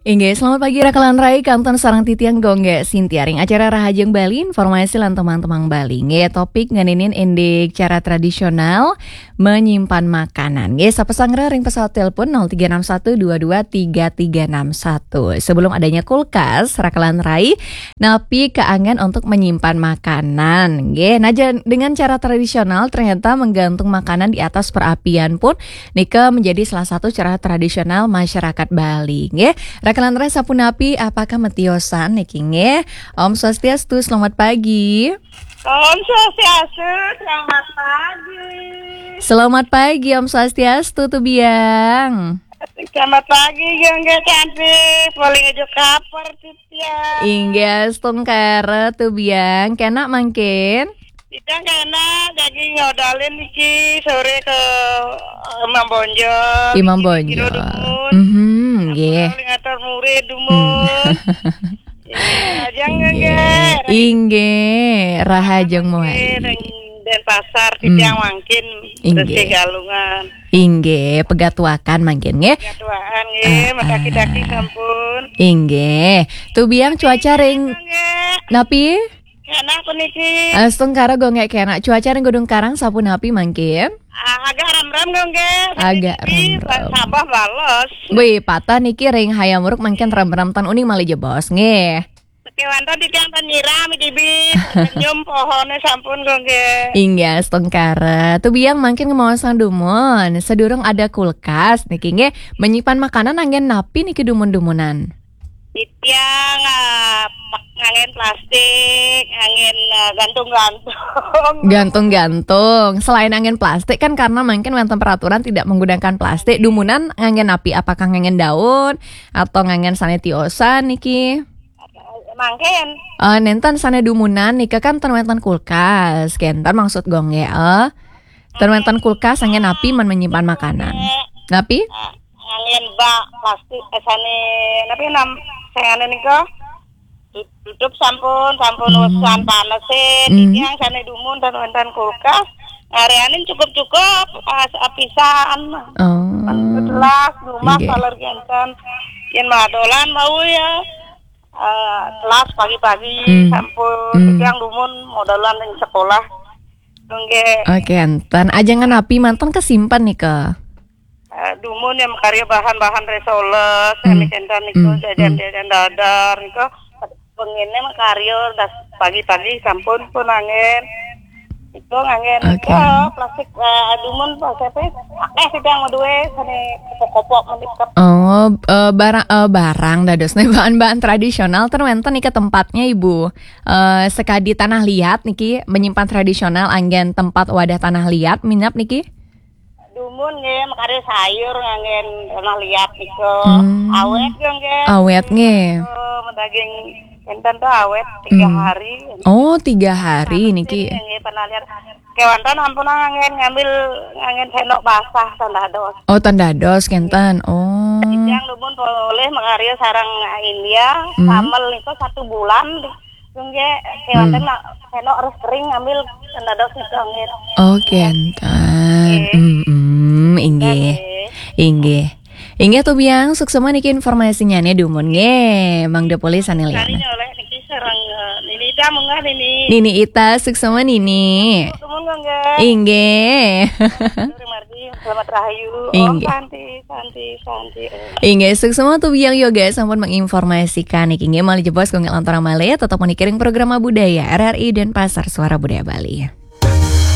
Inggih, selamat pagi Rakalan Rai, kanton sarang titiang gongge Sintiaring acara Rahajeng Bali, informasi lan teman-teman Bali. Nge topik nganinin indik cara tradisional menyimpan makanan. Nge sapesangre ring pesawat telepon 0361223361. Sebelum adanya kulkas, Rakalan Rai napi keangan untuk menyimpan makanan. Nge, nah dengan cara tradisional ternyata menggantung makanan di atas perapian pun nika menjadi salah satu cara tradisional masyarakat Bali. Nge, Rakalan Rai sapunapi apakah metiosan niki nge? Om Swastiastu, selamat pagi. Om Swastiastu, selamat pagi. Selamat pagi Om Swastiastu tuh biang. Selamat pagi, Gangga cantik. Boleh ngejok kaper titian. Inggih, stungkara tuh biang. Kena mangkin? Tidak kena, daging ngodalin niki sore ke Imam Bonjol. Imam Bonjol. Nggih. Ngatur murid dumun. Jangan Inggih, Rahajeng moai. Dan pasar titiang mangkin bersih galungan. Inggih, pegatuakan mangkin nggih. Pegatuakan nggih, mataki-taki sampun. Inggih. Tuh biang cuaca ring napi? Kena apa niki? Stungkara gongge kena cuaca ring Gunung Karang sapunapi mangkin? Agak ram-ram gongge. Agak ram-ram. Sabah balos. Wih, patah niki ring hayamuruk mangkin ram-ram tan uning mali jebos nggih. Kewanto titiang penyiram dibit. Nyum pohonnya sampun gongge. Inggih, stungkara. Tuh biang mangkin ngemawasan dumun. Sedurung ada kulkas niki nggih menyimpan makanan anggen napi niki dumun-dumunan. Titiang angin plastik, angin gantung-gantung. Gantung-gantung. Selain angin plastik kan karena mungkin wonten peraturan tidak menggunakan plastik. Dumunan angin api, apakah angin daun atau angin sanetiosan niki? Mangken. Nenten sane dumunan nika kan ten wonten kulkas. Kentan maksud gongge ten wonten kulkas angin api menyimpan makanan. Napi? Angin bak plastik sane napi sayane nika tutup sampun usan panesin yang sana dumun dan wonten kulkas ngareanin cukup pisan gelas rumah kaler genten yen madolan mau ya kelas pagi-pagi sampun yang dumun modalan ning sekolah nggih. Oke, enten ajangan api mantan kesimpan nih ke dumun yang karya bahan-bahan resoles enten niku jajan-jajan dadar niku pengennya makaryo das pagi-pagi sampun pun angin itu angin plastik adumun pasepe sidang maduwe sane kopok-kopok mendikap barang dadosnya bahan-bahan tradisional terwenten ke tempatnya ibu sekadi tanah liat niki menyimpan tradisional angin tempat wadah tanah liat minap niki dumun nge makaryo sayur angin tanah liat niku awet awet nge daging enten tuh awet 3 hari. Oh 3 hari niki. Pernah lihat kewantan ampun ngambil angin sendok basah tandados. Oh tandados kenten. Oh. Yang lumun boleh mengarya sarang India samel niku 1 bulan. Nggih kewantan sendok harus kering ngambil tandados niku angin. Oh kenten. Inggih. Inggih tuh biang suksema niki informasinya nih dumun nge Mang Depoli saneliana. Nini Ita suksema Nini. Inggih. Selamat rahayu. Santi. Inggih suksema tuh biang yoga sampun menginformasikan niki nge mali jebos kongel antara male tetap menikiring program budaya RRI dan Pasar Suara Budaya Bali.